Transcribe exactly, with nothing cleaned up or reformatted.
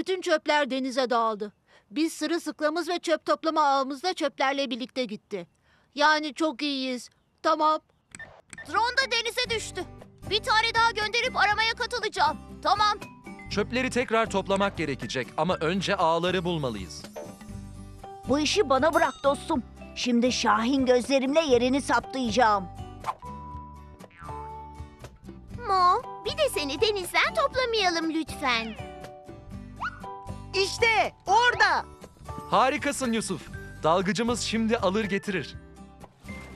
bütün çöpler denize dağıldı. Biz sırılsıklamız ve çöp toplama ağımızda çöplerle birlikte gitti. Yani çok iyiyiz. Tamam. Drone da denize düştü. Bir tane daha gönderip aramaya katılacağım. Tamam. Çöpleri tekrar toplamak gerekecek ama önce ağları bulmalıyız. Bu işi bana bırak dostum. Şimdi Şahin gözlerimle yerini saptayacağım. Mo, bir de seni denizden toplamayalım lütfen. İşte orada. Harikasın Yusuf. Dalgıcımız şimdi alır getirir.